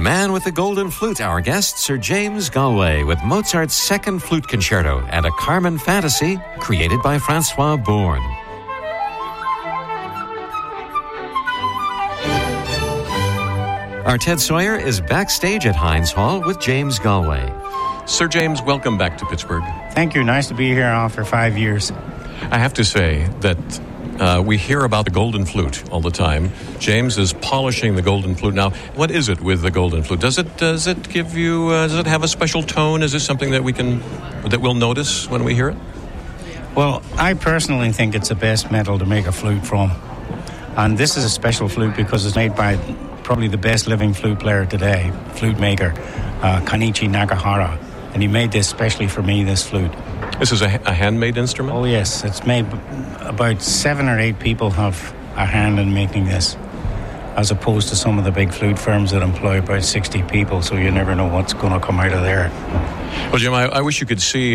man with the golden flute, our guest, Sir James Galway, with Mozart's second flute concerto and a Carmen fantasy created by Francois Bourne. Our Ted Sawyer is backstage at Heinz Hall with James Galway. Sir James, welcome back to Pittsburgh. Thank you. Nice to be here after 5 years. I have to say that we hear about the golden flute all the time. James is polishing the golden flute. Now, what is it with the golden flute? Does it give you? Does it have a special tone? Is it something that we'll notice when we hear it? Well, I personally think it's the best metal to make a flute from, and this is a special flute because it's made by probably the best living flute player today, flute maker, Kanichi Nakahara, and he made this specially for me. This flute. This is a handmade instrument? Oh, yes. It's made, about 7 or 8 people have a hand in making this, as opposed to some of the big flute firms that employ about 60 people, so you never know what's going to come out of there. Well, Jim, I wish you could see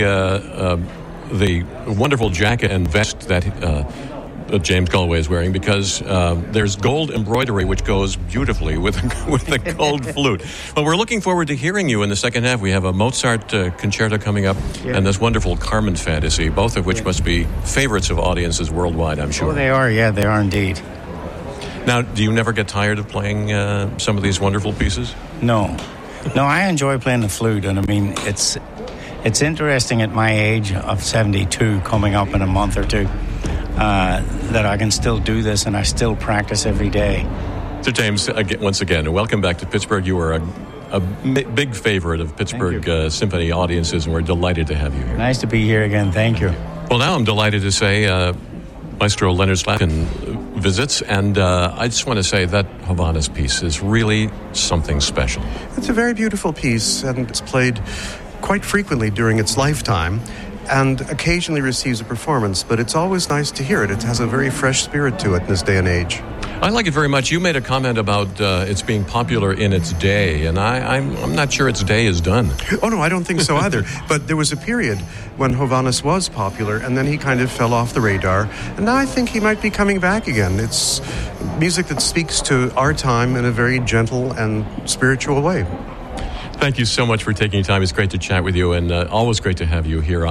the wonderful jacket and vest that James Galway is wearing, because there's gold embroidery which goes beautifully with the gold flute. Well, we're looking forward to hearing you in the second half. We have a Mozart concerto coming up, and this wonderful Carmen fantasy, both of which must be favorites of audiences worldwide, I'm sure. Oh, they are, they are indeed. Now, do you never get tired of playing some of these wonderful pieces? No, I enjoy playing the flute, and I mean, it's interesting at my age of 72, coming up in a month or two, that I can still do this, and I still practice every day. So James, once again, welcome back to Pittsburgh. You are a big favorite of Pittsburgh Symphony audiences, and we're delighted to have you here. Nice to be here again. Thank you. Well, now I'm delighted to say Maestro Leonard Slatkin visits, and I just want to say that Hovhannes piece is really something special. It's a very beautiful piece, and it's played quite frequently during its lifetime, and occasionally receives a performance, but it's always nice to hear it. It has a very fresh spirit to it in this day and age. I like it very much. You made a comment about it's being popular in its day, and I'm not sure its day is done. Oh, no, I don't think so either. But there was a period when Hovhannes was popular, and then he kind of fell off the radar, and now I think he might be coming back again. It's music that speaks to our time in a very gentle and spiritual way. Thank you so much for taking time. It's great to chat with you, and always great to have you here on